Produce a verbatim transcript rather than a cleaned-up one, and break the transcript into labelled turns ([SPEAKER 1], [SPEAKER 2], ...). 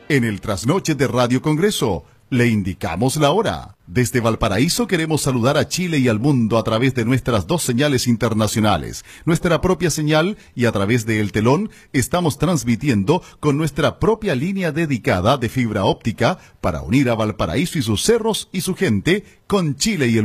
[SPEAKER 1] En el trasnoche de Radio Congreso, le indicamos la hora. Desde Valparaíso queremos saludar a Chile y al mundo a través de nuestras dos señales internacionales. Nuestra propia señal y a través de El Telón estamos transmitiendo con nuestra propia línea dedicada de fibra óptica para unir a Valparaíso y sus cerros y su gente con Chile y el